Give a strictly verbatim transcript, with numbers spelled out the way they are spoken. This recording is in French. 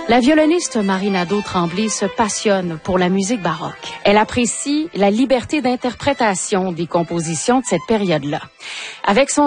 La violoniste Marie Nadeau-Tremblay se passionne pour la musique baroque. Elle apprécie la liberté d'interprétation des compositions de cette période-là. Avec son